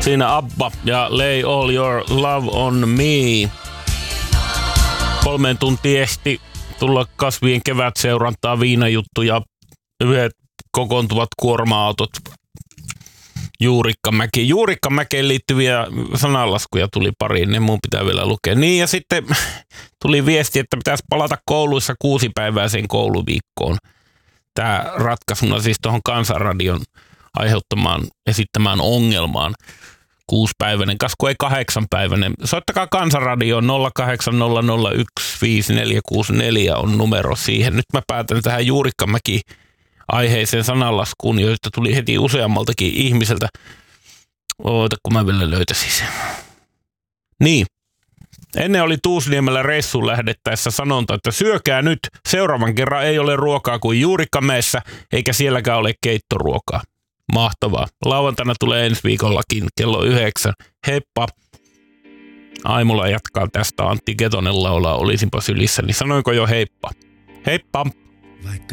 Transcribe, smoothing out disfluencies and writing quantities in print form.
Siinä ABBA ja Lay All Your Love on Me. 3 tuntia ehti tulla kasvien kevätseurantaa, viinajuttuja, yhdet kokoontuvat kuorma-autot Juurikkamäkeen liittyviä sananlaskuja tuli pariin, ne mun pitää vielä lukea. Niin ja sitten tuli viesti, että pitäisi palata kouluissa 6-päiväiseen kouluviikkoon. Tämä ratkaisuna siis tuohon Kansanradion esittämään ongelmaan. 6-päiväinen, kasku ei 8-päiväinen. Soittakaa Kansanradioon 0800154464 on numero siihen. Nyt mä päätän tähän Juurikkamäki aiheeseen sananlaskuun, joista tuli heti useammaltakin ihmiseltä. Oota, kun mä vielä löytäisin sen. Niin. Ennen oli Tuusniemellä reissuun lähdettäessä sanonta, että syökää nyt. Seuraavan kerran ei ole ruokaa kuin Juurikkamäessä, eikä sielläkään ole keittoruokaa. Mahtavaa. Lauantaina tulee ensi viikollakin kello 9. Heippa. Aimulla jatkaa tästä. Antti Ketonen laulaa Olisinpa sylissä. Niin sanoinko jo heippa? Heippa. Vaikka